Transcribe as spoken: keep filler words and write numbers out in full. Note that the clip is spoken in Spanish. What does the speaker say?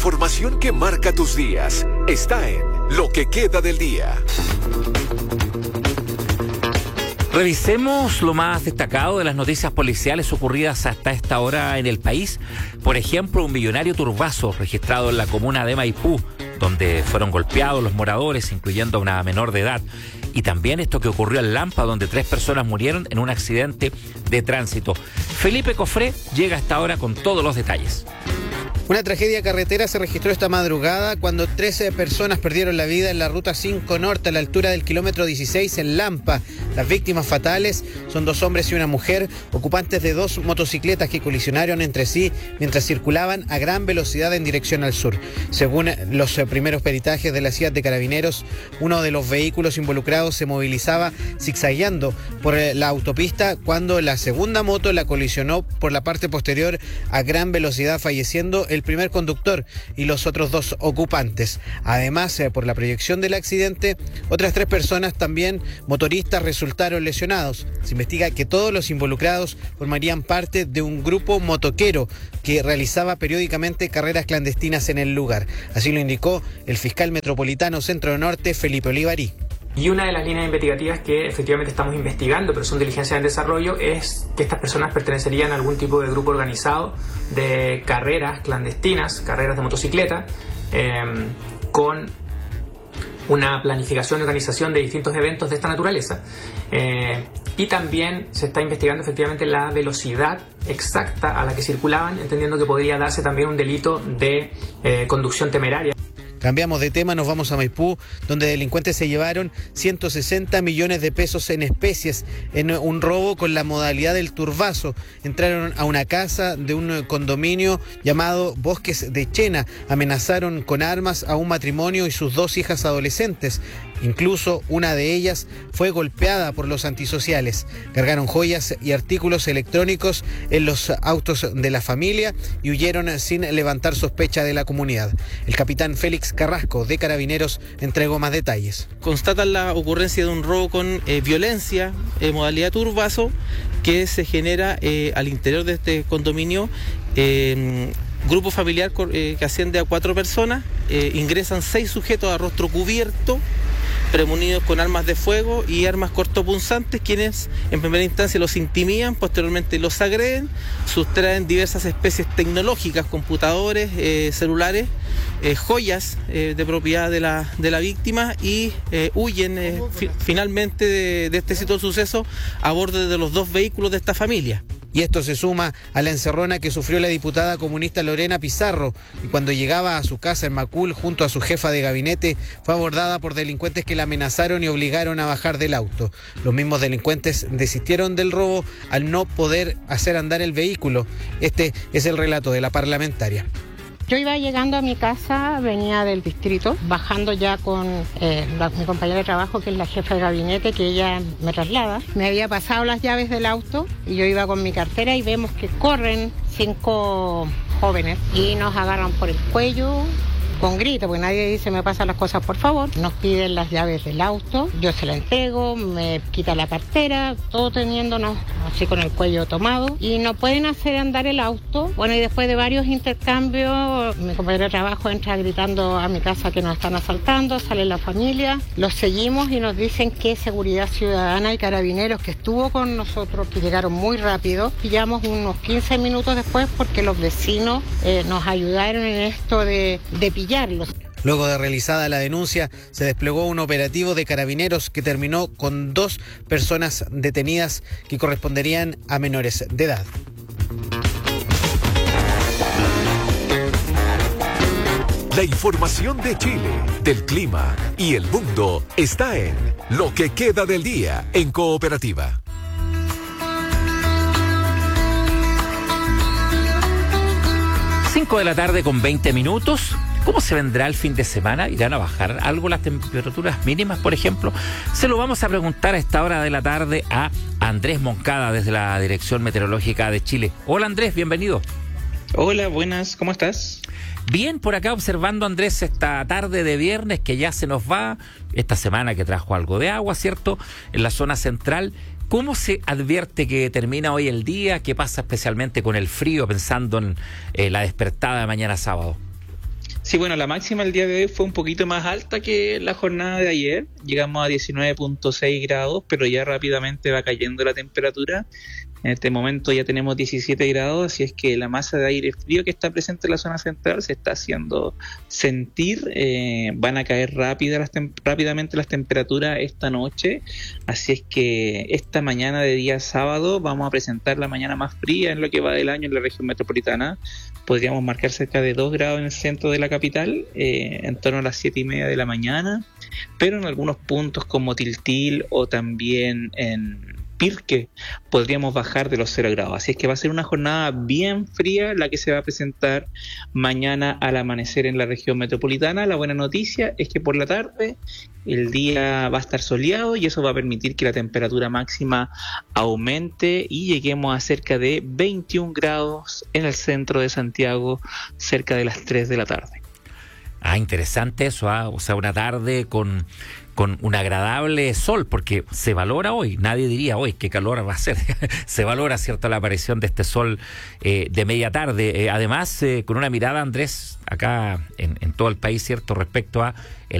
información que marca tus días está en Lo que queda del día. Revisemos lo más destacado de las noticias policiales ocurridas hasta esta hora en el país. Por ejemplo, un millonario turbazo registrado en la comuna de Maipú, donde fueron golpeados los moradores, incluyendo a una menor de edad. Y también esto que ocurrió en Lampa, donde tres personas murieron en un accidente de tránsito. Felipe Cofré llega hasta ahora con todos los detalles. Una tragedia carretera se registró esta madrugada cuando trece personas perdieron la vida en la ruta cinco Norte a la altura del kilómetro dieciséis en Lampa. Las víctimas fatales son dos hombres y una mujer, ocupantes de dos motocicletas que colisionaron entre sí mientras circulaban a gran velocidad en dirección al sur. Según los primeros peritajes de la C I A T de Carabineros, uno de los vehículos involucrados se movilizaba zigzagueando por la autopista cuando la segunda moto la colisionó por la parte posterior a gran velocidad, falleciendo el primer conductor y los otros dos ocupantes. Además, eh, por la proyección del accidente, otras tres personas, también motoristas, resultaron lesionados. Se investiga que todos los involucrados formarían parte de un grupo motoquero que realizaba periódicamente carreras clandestinas en el lugar. Así lo indicó el fiscal metropolitano Centro Norte, Felipe Olivarí. Y una de las líneas investigativas que efectivamente estamos investigando, pero son diligencias en desarrollo, es que estas personas pertenecerían a algún tipo de grupo organizado de carreras clandestinas, carreras de motocicleta, eh, con una planificación y organización de distintos eventos de esta naturaleza. Eh, y también se está investigando efectivamente la velocidad exacta a la que circulaban, entendiendo que podría darse también un delito de eh, conducción temeraria. Cambiamos de tema, nos vamos a Maipú, donde delincuentes se llevaron ciento sesenta millones de pesos en especies en un robo con la modalidad del turbazo. Entraron a una casa de un condominio llamado Bosques de Chena, amenazaron con armas a un matrimonio y sus dos hijas adolescentes. Incluso una de ellas fue golpeada por los antisociales. Cargaron joyas y artículos electrónicos en los autos de la familia y huyeron sin levantar sospecha de la comunidad. El capitán Félix Carrasco, de Carabineros, entregó más detalles. Constatan la ocurrencia de un robo con eh, violencia, eh, modalidad turbazo, que se genera eh, al interior de este condominio. Eh, grupo familiar eh, que asciende a cuatro personas, eh, ingresan seis sujetos a rostro cubierto, premunidos con armas de fuego y armas cortopunzantes, quienes en primera instancia los intimidan, posteriormente los agreden, sustraen diversas especies tecnológicas, computadores, eh, celulares, eh, joyas eh, de propiedad de la, de la víctima y eh, huyen eh, fi- finalmente de, de este sitio de suceso a bordo de los dos vehículos de esta familia. Y esto se suma a la encerrona que sufrió la diputada comunista Lorena Pizarro, y cuando llegaba a su casa en Macul junto a su jefa de gabinete fue abordada por delincuentes que la amenazaron y obligaron a bajar del auto. Los mismos delincuentes desistieron del robo al no poder hacer andar el vehículo. Este es el relato de la parlamentaria. Yo iba llegando a mi casa, venía del distrito, bajando ya con eh, la, mi compañera de trabajo, que es la jefa de gabinete, que ella me traslada. Me había pasado las llaves del auto y yo iba con mi cartera y vemos que corren cinco jóvenes y nos agarran por el cuello con grito, porque nadie dice me pasan las cosas por favor. Nos piden las llaves del auto, yo se la entrego, me quita la cartera, todo teniéndonos así con el cuello tomado, y no pueden hacer andar el auto. Bueno, y después de varios intercambios, mi compañero de trabajo entra gritando a mi casa que nos están asaltando, sale la familia, los seguimos y nos dicen que Seguridad Ciudadana y Carabineros, que estuvo con nosotros, que llegaron muy rápido, pillamos unos quince minutos después porque los vecinos eh, nos ayudaron en esto de, de pillar. Luego de realizada la denuncia, se desplegó un operativo de Carabineros que terminó con dos personas detenidas que corresponderían a menores de edad. La información de Chile, del clima y el mundo está en Lo que queda del día en Cooperativa. cinco de la tarde con veinte minutos. ¿Cómo se vendrá el fin de semana? ¿Irán a bajar algo las temperaturas mínimas, por ejemplo? Se lo vamos a preguntar a esta hora de la tarde a Andrés Moncada desde la Dirección Meteorológica de Chile. Hola Andrés, bienvenido. Hola, buenas, ¿cómo estás? Bien, por acá observando, Andrés, esta tarde de viernes que ya se nos va, esta semana que trajo algo de agua, ¿cierto?, en la zona central. ¿Cómo se advierte que termina hoy el día? ¿Qué pasa especialmente con el frío, pensando en eh, la despertada de mañana sábado? Sí, bueno, la máxima el día de hoy fue un poquito más alta que la jornada de ayer. Llegamos a diecinueve punto seis grados, pero ya rápidamente va cayendo la temperatura. En este momento ya tenemos diecisiete grados, así es que la masa de aire frío que está presente en la zona central se está haciendo sentir. Eh, van a caer rápida las tem- rápidamente las temperaturas esta noche, así es que esta mañana de día sábado vamos a presentar la mañana más fría en lo que va del año en la región metropolitana. Podríamos marcar cerca de dos grados en el centro de la capital, eh, en torno a las siete y media de la mañana, pero en algunos puntos como Tiltil o también en Pirque podríamos bajar de los cero grados, así es que va a ser una jornada bien fría la que se va a presentar mañana al amanecer en la región metropolitana. La buena noticia es que por la tarde el día va a estar soleado y eso va a permitir que la temperatura máxima aumente y lleguemos a cerca de veintiún grados en el centro de Santiago cerca de las tres de la tarde. Ah, interesante eso, ah, o sea, una tarde con... con un agradable sol, porque se valora hoy, nadie diría hoy qué calor va a ser, se valora, ¿cierto?, la aparición de este sol eh, de media tarde. Eh, además, eh, con una mirada, Andrés, acá en, en todo el país, ¿cierto?, respecto a el